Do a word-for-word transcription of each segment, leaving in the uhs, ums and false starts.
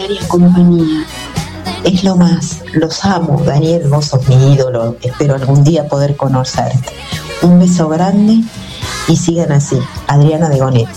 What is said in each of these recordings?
en compañía. Es lo más, los amo, Daniel, vos sos mi ídolo, espero algún día poder conocerte. Un beso grande y sigan así. Adriana de Goneta.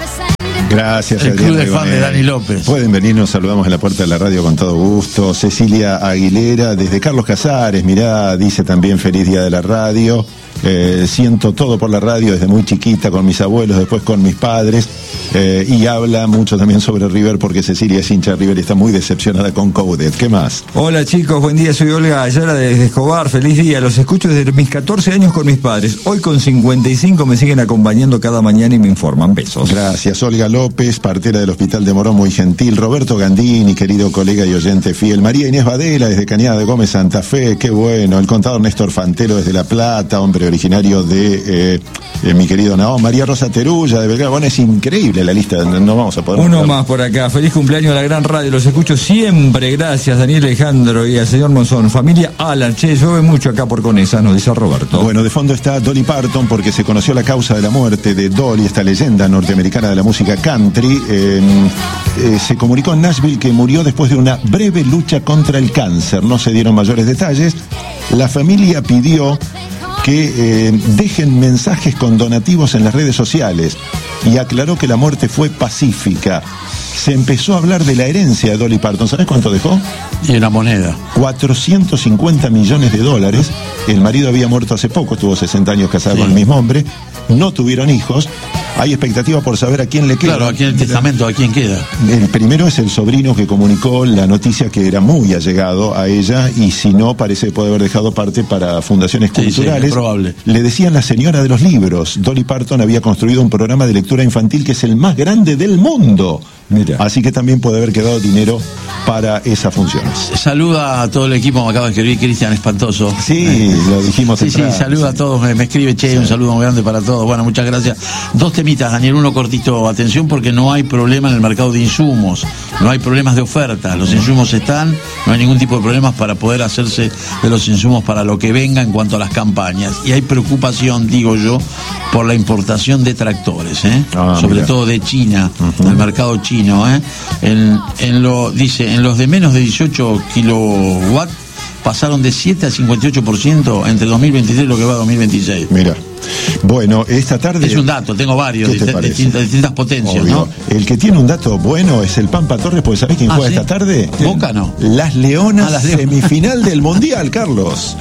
Gracias, el club de fan de Dani López. Pueden venir, nos saludamos en la puerta de la radio con todo gusto. Cecilia Aguilera, desde Carlos Casares, mirá, dice también feliz día de la radio. Eh, siento todo por la radio desde muy chiquita, con mis abuelos, después con mis padres, eh, y habla mucho también sobre River, porque Cecilia es hincha de River y está muy decepcionada con Coudet. ¿Qué más? Hola chicos, buen día, soy Olga Ayala desde Escobar, feliz día, los escucho desde mis catorce años con mis padres, hoy con cincuenta y cinco me siguen acompañando cada mañana y me informan, besos. Gracias. Olga López, partera del Hospital de Morón, muy gentil. Roberto Gandini, querido colega y oyente fiel. María Inés Badela desde Cañada de Gómez, Santa Fe, qué bueno. El contador Néstor Fantero desde La Plata, hombre originario de, eh, de mi querido Naón. María Rosa Terulla de Belgrano. Bueno, es increíble la lista, no vamos a poder... Uno hablar. Más por acá, feliz cumpleaños a la gran radio, los escucho siempre, gracias Daniel Alejandro y al señor Monzón. Familia Alan, che, llueve mucho acá por Conesa, nos dice Roberto. Bueno, de fondo está Dolly Parton, porque se conoció la causa de la muerte de Dolly, esta leyenda norteamericana de la música country. Eh, eh, se comunicó en Nashville que murió después de una breve lucha contra el cáncer, no se dieron mayores detalles. La familia pidió que eh, dejen mensajes con donativos en las redes sociales y aclaró que la muerte fue pacífica. Se empezó a hablar de la herencia de Dolly Parton. ¿Sabes cuánto dejó? Y una moneda. cuatrocientos cincuenta millones de dólares. El marido había muerto hace poco, tuvo sesenta años casado sí. con el mismo hombre. No tuvieron hijos. Hay expectativa por saber a quién le queda. Claro, aquí en el testamento, ¿a quién queda? El primero es el sobrino que comunicó la noticia, que era muy allegado a ella, y si no, parece que puede haber dejado parte para fundaciones sí, culturales. Sí, es probable. Le decían la señora de los libros. Dolly Parton había construido un programa de lectura infantil que es el más grande del mundo. Mira. Así que también puede haber quedado dinero para esas funciones. Saluda a todo el equipo, me acaba de escribir Cristian Espantoso. Sí, eh, lo dijimos. Sí, sí, saluda sí. a todos, me, me escribe Che, sí. un saludo muy grande para todos. Bueno, muchas gracias. Dos temitas, Daniel, uno cortito. Atención, porque no hay problema en el mercado de insumos, no hay problemas de oferta, los insumos están, no hay ningún tipo de problemas para poder hacerse de los insumos para lo que venga en cuanto a las campañas. Y hay preocupación, digo yo, por la importación de tractores, ¿eh? ah, sobre mira. todo de China, uh-huh. del mercado chino, ¿eh? En, en lo, dice, en los de menos de dieciocho kilowatts pasaron de siete a cincuenta y ocho por ciento entre dos mil veintitrés y lo que va a dos mil veintiséis. Mira. Bueno, esta tarde... Es un dato, tengo varios, de distintas, distintas potencias, Obvio. ¿no? El que tiene un dato bueno es el Pampa Torres, porque ¿sabés quién ah, juega ¿sí? esta tarde? Boca no. Las Leonas, ah, las Leonas. Semifinal del Mundial, Carlos.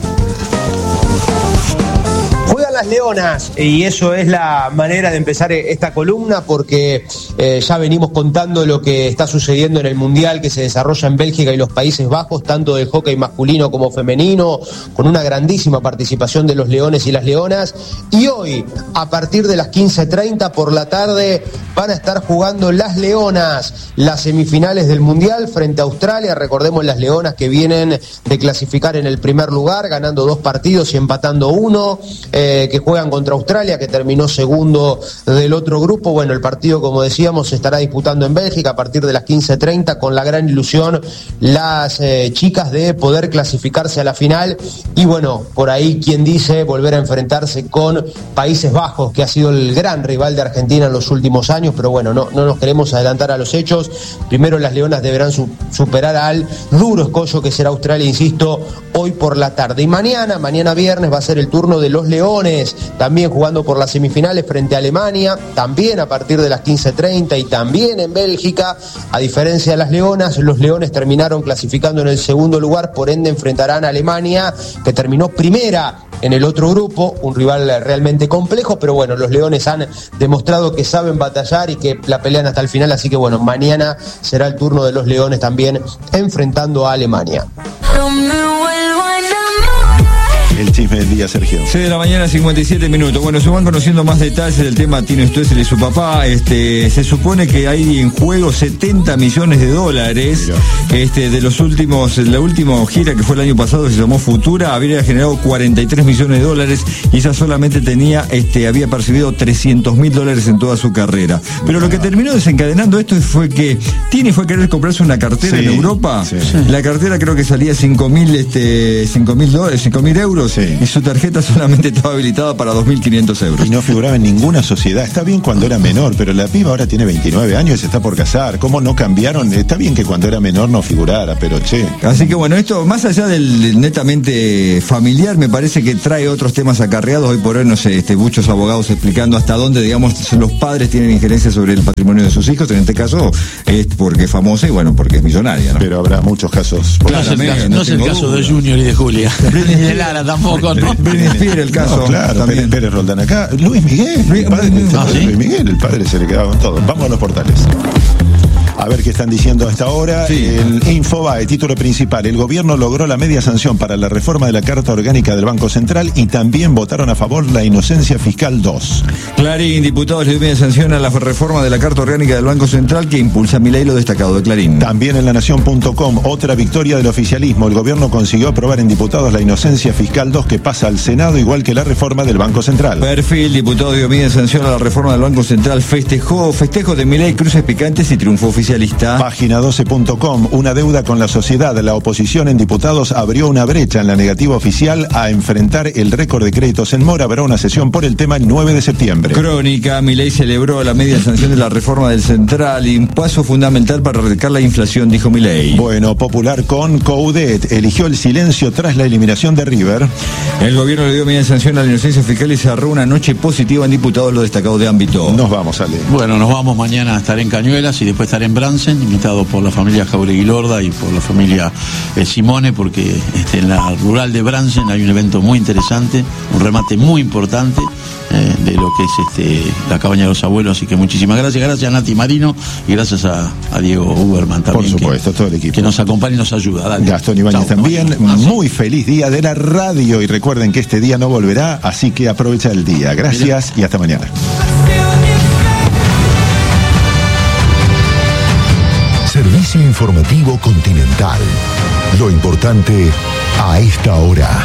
Las Leonas, y eso es la manera de empezar esta columna, porque eh, ya venimos contando lo que está sucediendo en el Mundial que se desarrolla en Bélgica y los Países Bajos, tanto del hockey masculino como femenino, con una grandísima participación de los Leones y las Leonas. Y hoy, a partir de las quince treinta por la tarde, van a estar jugando las Leonas las semifinales del Mundial frente a Australia. Recordemos las Leonas que vienen de clasificar en el primer lugar, ganando dos partidos y empatando uno, eh, que juegan contra Australia, que terminó segundo del otro grupo. Bueno, el partido, como decíamos, se estará disputando en Bélgica a partir de las quince treinta, con la gran ilusión las eh, chicas de poder clasificarse a la final. Y bueno, por ahí quien dice volver a enfrentarse con Países Bajos, que ha sido el gran rival de Argentina en los últimos años, pero bueno, no, no nos queremos adelantar a los hechos. Primero las Leonas deberán su, superar al duro escollo que será Australia, insisto, hoy por la tarde. Y mañana, mañana viernes, va a ser el turno de los Leones, también jugando por las semifinales frente a Alemania, también a partir de las quince treinta y también en Bélgica. A diferencia de las Leonas, los Leones terminaron clasificando en el segundo lugar, por ende enfrentarán a Alemania, que terminó primera en el otro grupo, un rival realmente complejo, pero bueno, los Leones han demostrado que saben batallar y que la pelean hasta el final, así que bueno, mañana será el turno de los Leones también enfrentando a Alemania. El chisme del día, Sergio. seis de la mañana, cincuenta y siete minutos. Bueno, se van conociendo más detalles del tema Tino Stoessel y su papá. Este, se supone que hay en juego setenta millones de dólares. Este, de los últimos, la última gira que fue el año pasado, que se llamó Futura, habría generado cuarenta y tres millones de dólares y ella solamente tenía, este, había percibido trescientos mil dólares en toda su carrera. Pero lo que terminó desencadenando esto fue que Tini fue a querer comprarse una cartera sí, en Europa. Sí. La cartera creo que salía cinco mil, este, cinco mil dólares, cinco mil euros. euros Sí. y su tarjeta solamente estaba habilitada para dos mil quinientos euros. Y no figuraba en ninguna sociedad. Está bien cuando era menor, pero la piba ahora tiene veintinueve años y se está por casar. ¿Cómo no cambiaron? Está bien que cuando era menor no figurara, pero che. Así que bueno, esto más allá del netamente familiar, me parece que trae otros temas acarreados. Hoy por hoy, no sé, este, muchos abogados explicando hasta dónde, digamos, los padres tienen injerencia sobre el patrimonio de sus hijos. En este caso es porque es famosa y bueno, porque es millonaria, ¿no? Pero habrá muchos casos. No es el caso, no es el caso de Junior y de Julia. Ni de Lara tampoco, ¿no? Britney Spears, el caso. No, claro, también. Pérez, Pérez Roldán acá. Luis Miguel. Luis- el padre, Ah, Luis ¿sí? Miguel, el padre se le quedaba con todo. Vamos a los portales. A ver qué están diciendo hasta ahora. Sí. El Infobae, título principal. El gobierno logró la media sanción para la reforma de la Carta Orgánica del Banco Central y también votaron a favor la inocencia fiscal dos. Clarín, diputados le dio media sanción a la reforma de la Carta Orgánica del Banco Central que impulsa a Milei, lo destacado de Clarín. También en la nación punto com, otra victoria del oficialismo. El gobierno consiguió aprobar en diputados la inocencia fiscal dos que pasa al Senado, igual que la reforma del Banco Central. Perfil, diputado dio media sanción a la reforma del Banco Central, festejó, festejo de Milei, cruces picantes y triunfo oficialista. Página doce punto com, una deuda con la sociedad. La oposición en diputados abrió una brecha en la negativa oficial a enfrentar el récord de créditos en mora. Habrá una sesión por el tema el nueve de septiembre. Crónica, Milei celebró la media sanción de la reforma del Central y un paso fundamental para erradicar la inflación, dijo Milei. Bueno, Popular con Coudet eligió el silencio tras la eliminación de River. El gobierno le dio media sanción a la inocencia fiscal y cerró una noche positiva en diputados, lo destacado de ámbito. Nos vamos, Ale. Bueno, nos vamos mañana a estar en Cañuelas y después estar en Bransen, invitado por la familia Jauregui Lorda y por la familia eh, Simone, porque este, en la rural de Bransen hay un evento muy interesante, un remate muy importante eh, de lo que es este, la cabaña de los abuelos. Así que muchísimas gracias, gracias a Nati Marino y gracias a, a Diego Uberman también. Por supuesto, que, todo el equipo. Que nos acompaña y nos ayuda. Dale. Gastón Ibáñez Chau, también. mañana. Muy feliz día de la radio y recuerden que este día no volverá, así que aprovecha el día. Gracias y hasta mañana. Servicio informativo Continental. Lo importante a esta hora.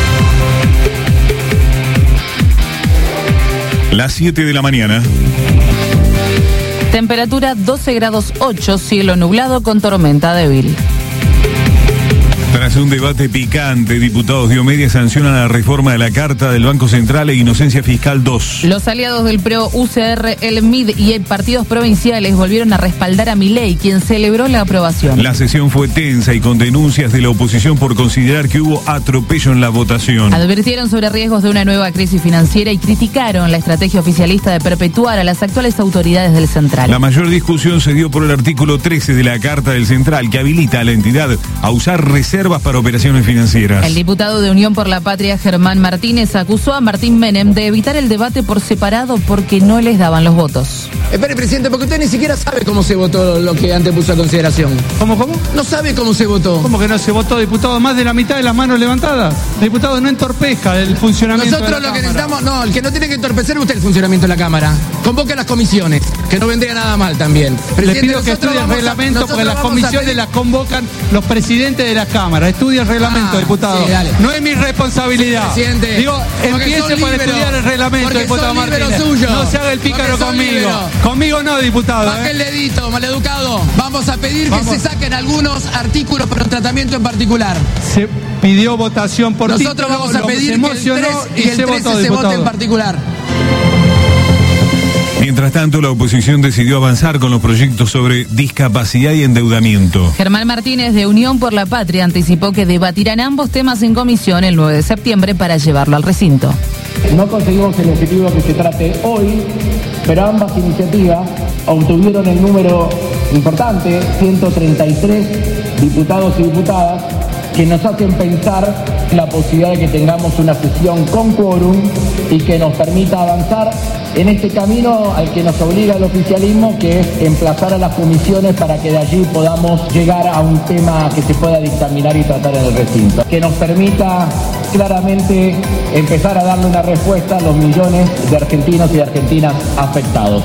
Las siete de la mañana. Temperatura doce grados ocho, cielo nublado con tormenta débil. Tras un debate picante, diputados dio media sanción a la reforma de la Carta del Banco Central e Inocencia Fiscal dos. Los aliados del P R O, U C R, el M I D y partidos provinciales volvieron a respaldar a Milei, quien celebró la aprobación. La sesión fue tensa y con denuncias de la oposición por considerar que hubo atropello en la votación. Advirtieron sobre riesgos de una nueva crisis financiera y criticaron la estrategia oficialista de perpetuar a las actuales autoridades del Central. La mayor discusión se dio por el artículo trece de la Carta del Central, que habilita a la entidad a usar reservas para operaciones financieras. El diputado de Unión por la Patria, Germán Martínez, acusó a Martín Menem de evitar el debate por separado porque no les daban los votos. Espere, presidente, porque usted ni siquiera sabe cómo se votó lo que antes puso a consideración. ¿Cómo, cómo? No sabe cómo se votó. ¿Cómo que no se votó, diputado? Más de la mitad de las manos levantadas. Diputado, no entorpezca el funcionamiento Nosotros de la lo que Cámara. necesitamos, no, el que no tiene que entorpecer es usted el funcionamiento de la Cámara. Convoque a las comisiones, que no vendría nada mal también. Le Presidente, pido que nosotros estudie el vamos a- reglamento porque nosotros las vamos a comisiones pedir- las convocan los presidentes de la Cámara. Estudie el reglamento, Ah, diputado. sí, dale. No es mi responsabilidad. Presidente, Digo, porque empiece son por líberos, estudiar el reglamento, porque diputado son líberos Martínez. suyos, No se haga el pícaro porque son conmigo. líberos. Conmigo no, diputado. Baje ¿eh? el dedito, maleducado. Vamos a pedir Vamos. que se saquen algunos artículos para un tratamiento en particular. Se pidió votación por Nosotros título, vamos a lo- pedir se que el emocionó tres y y el se trece votó, se vote en diputado. particular. Mientras tanto, la oposición decidió avanzar con los proyectos sobre discapacidad y endeudamiento. Germán Martínez de Unión por la Patria anticipó que debatirán ambos temas en comisión el nueve de septiembre para llevarlo al recinto. No conseguimos el objetivo que se trate hoy, pero ambas iniciativas obtuvieron el número importante, ciento treinta y tres diputados y diputadas, que nos hacen pensar en la posibilidad de que tengamos una sesión con quórum y que nos permita avanzar en este camino al que nos obliga el oficialismo, que es emplazar a las comisiones para que de allí podamos llegar a un tema que se pueda dictaminar y tratar en el recinto, que nos permita claramente empezar a darle una respuesta a los millones de argentinos y de argentinas afectados.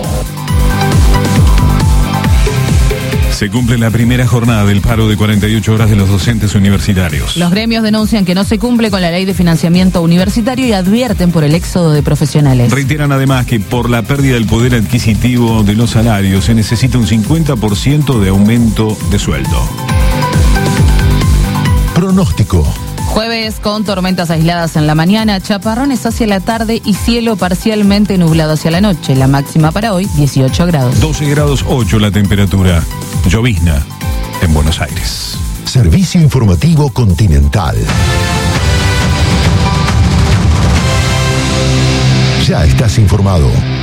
Se cumple la primera jornada del paro de cuarenta y ocho horas de los docentes universitarios. Los gremios denuncian que no se cumple con la ley de financiamiento universitario y advierten por el éxodo de profesionales. Reiteran además que por la pérdida del poder adquisitivo de los salarios se necesita un cincuenta por ciento de aumento de sueldo. Pronóstico. Jueves con tormentas aisladas en la mañana, chaparrones hacia la tarde y cielo parcialmente nublado hacia la noche. La máxima para hoy, dieciocho grados. doce grados ocho la temperatura. Llovizna en Buenos Aires. Servicio Informativo Continental. Ya estás informado.